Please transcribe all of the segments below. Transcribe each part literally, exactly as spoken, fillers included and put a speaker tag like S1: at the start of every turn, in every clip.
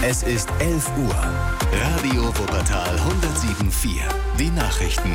S1: Es ist elf Uhr. Radio Wuppertal hundertsieben Komma vier. Die Nachrichten.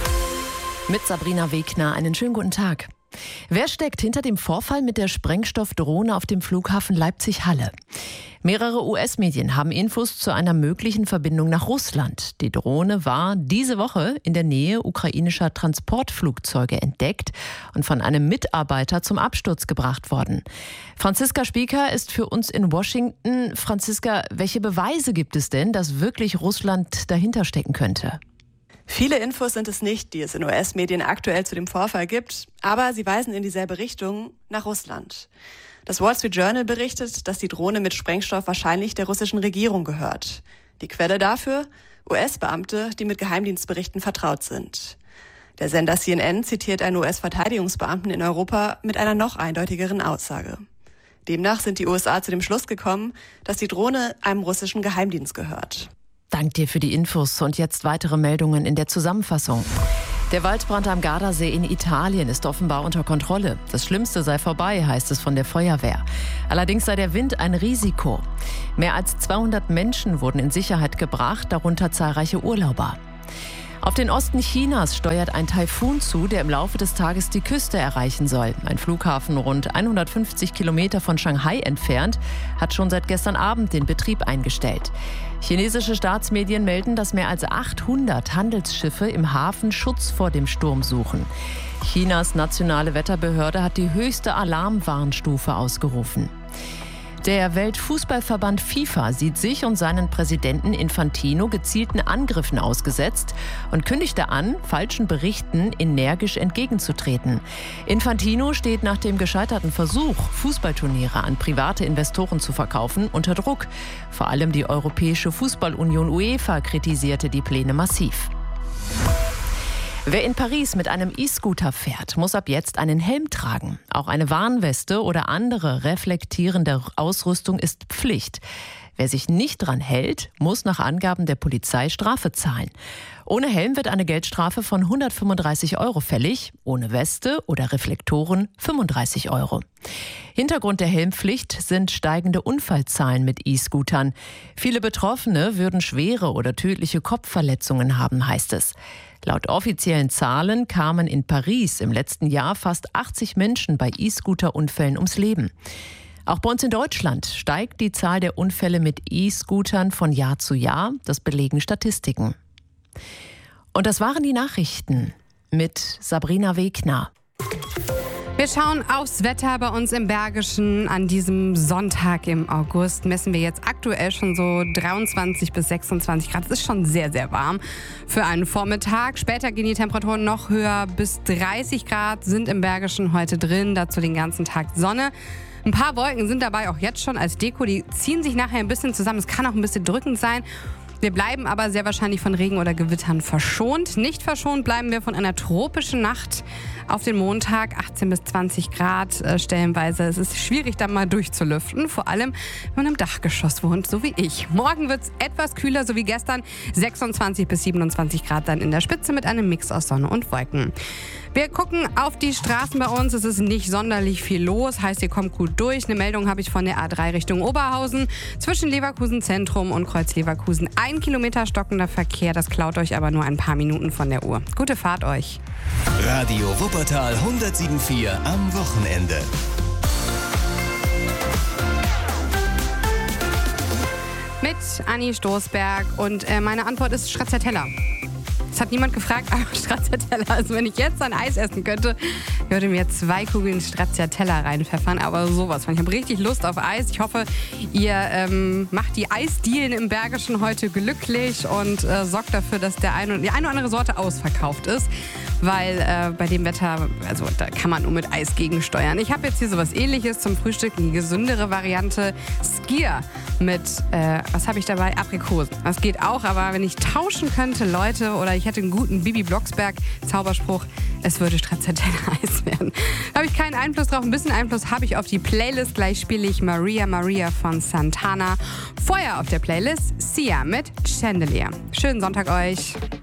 S2: Mit Sabrina Wegner, einen schönen guten Tag. Wer steckt hinter dem Vorfall mit der Sprengstoffdrohne auf dem Flughafen Leipzig-Halle? Mehrere U S-Medien haben Infos zu einer möglichen Verbindung nach Russland. Die Drohne war diese Woche in der Nähe ukrainischer Transportflugzeuge entdeckt und von einem Mitarbeiter zum Absturz gebracht worden. Franziska Spieker ist für uns in Washington. Franziska, welche Beweise gibt es denn, dass wirklich Russland dahinter stecken könnte?
S3: Viele Infos sind es nicht, die es in U S-Medien aktuell zu dem Vorfall gibt, aber sie weisen in dieselbe Richtung, nach Russland. Das Wall Street Journal berichtet, dass die Drohne mit Sprengstoff wahrscheinlich der russischen Regierung gehört. Die Quelle dafür? U S-Beamte, die mit Geheimdienstberichten vertraut sind. Der Sender C N N zitiert einen U S-Verteidigungsbeamten in Europa mit einer noch eindeutigeren Aussage. Demnach sind die U S A zu dem Schluss gekommen, dass die Drohne einem russischen Geheimdienst gehört.
S2: Dank dir für die Infos und jetzt weitere Meldungen in der Zusammenfassung. Der Waldbrand am Gardasee in Italien ist offenbar unter Kontrolle. Das Schlimmste sei vorbei, heißt es von der Feuerwehr. Allerdings sei der Wind ein Risiko. Mehr als zweihundert Menschen wurden in Sicherheit gebracht, darunter zahlreiche Urlauber. Auf den Osten Chinas steuert ein Taifun zu, der im Laufe des Tages die Küste erreichen soll. Ein Flughafen rund hundertfünfzig Kilometer von Shanghai entfernt hat schon seit gestern Abend den Betrieb eingestellt. Chinesische Staatsmedien melden, dass mehr als achthundert Handelsschiffe im Hafen Schutz vor dem Sturm suchen. Chinas nationale Wetterbehörde hat die höchste Alarmwarnstufe ausgerufen. Der Weltfußballverband FIFA sieht sich und seinen Präsidenten Infantino gezielten Angriffen ausgesetzt und kündigte an, falschen Berichten energisch entgegenzutreten. Infantino steht nach dem gescheiterten Versuch, Fußballturniere an private Investoren zu verkaufen, unter Druck. Vor allem die Europäische Fußballunion UEFA kritisierte die Pläne massiv. Wer in Paris mit einem E-Scooter fährt, muss ab jetzt einen Helm tragen. Auch eine Warnweste oder andere reflektierende Ausrüstung ist Pflicht. Wer sich nicht dran hält, muss nach Angaben der Polizei Strafe zahlen. Ohne Helm wird eine Geldstrafe von hundertfünfunddreißig Euro fällig, ohne Weste oder Reflektoren fünfunddreißig Euro. Hintergrund der Helmpflicht sind steigende Unfallzahlen mit E-Scootern. Viele Betroffene würden schwere oder tödliche Kopfverletzungen haben, heißt es. Laut offiziellen Zahlen kamen in Paris im letzten Jahr fast achtzig Menschen bei E-Scooter-Unfällen ums Leben. Auch bei uns in Deutschland steigt die Zahl der Unfälle mit E-Scootern von Jahr zu Jahr. Das belegen Statistiken. Und das waren die Nachrichten mit Sabrina Wegner.
S4: Wir schauen aufs Wetter bei uns im Bergischen. An diesem Sonntag im August messen wir jetzt aktuell schon so dreiundzwanzig bis sechsundzwanzig Grad. Das ist schon sehr, sehr warm für einen Vormittag. Später gehen die Temperaturen noch höher. Bis dreißig Grad sind im Bergischen heute drin. Dazu den ganzen Tag Sonne. Ein paar Wolken sind dabei auch jetzt schon als Deko. Die ziehen sich nachher ein bisschen zusammen. Es kann auch ein bisschen drückend sein. Wir bleiben aber sehr wahrscheinlich von Regen oder Gewittern verschont. Nicht verschont bleiben wir von einer tropischen Nacht auf den Montag. achtzehn bis zwanzig Grad äh, stellenweise. Es ist schwierig, da mal durchzulüften. Vor allem, wenn man im Dachgeschoss wohnt, so wie ich. Morgen wird es etwas kühler, so wie gestern. sechsundzwanzig bis siebenundzwanzig Grad dann in der Spitze mit einem Mix aus Sonne und Wolken. Wir gucken auf die Straßen bei uns. Es ist nicht sonderlich viel los. Heißt, ihr kommt gut durch. Eine Meldung habe ich von der A drei Richtung Oberhausen. Zwischen Leverkusen Zentrum und Kreuz Leverkusen ein Kilometer stockender Verkehr. Das klaut euch aber nur ein paar Minuten von der Uhr. Gute Fahrt euch.
S1: Radio Wuppertal hundertsieben Komma vier am Wochenende.
S4: Mit Anni Stoßberg. Und äh, meine Antwort ist Stracciatella. Das hat niemand gefragt, aber Stracciatella. Also wenn ich jetzt ein Eis essen könnte, würde mir zwei Kugeln Stracciatella reinpfeffern. Aber sowas von. Ich habe richtig Lust auf Eis. Ich hoffe, ihr ähm, macht die Eisdielen im Bergischen heute glücklich und äh, sorgt dafür, dass der eine, die eine oder andere Sorte ausverkauft ist. Weil äh, bei dem Wetter, also da kann man nur mit Eis gegensteuern. Ich habe jetzt hier sowas Ähnliches zum Frühstück, eine gesündere Variante. Skier mit, äh, was habe ich dabei? Aprikosen. Das geht auch, aber wenn ich tauschen könnte, Leute, oder ich hätte einen guten Bibi Blocksberg-Zauberspruch, es würde Stracciatella-Eis werden. Da habe ich keinen Einfluss drauf. Ein bisschen Einfluss habe ich auf die Playlist. Gleich spiele ich Maria Maria von Santana. Vorher auf der Playlist Sia mit Chandelier. Schönen Sonntag euch.